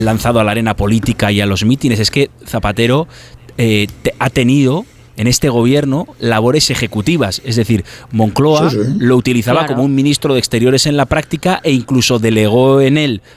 lanzado a la arena política y a los mítines. Es que Zapatero ha tenido en este gobierno labores ejecutivas, es decir, Moncloa lo utilizaba como un ministro de Exteriores en la práctica e incluso delegó en él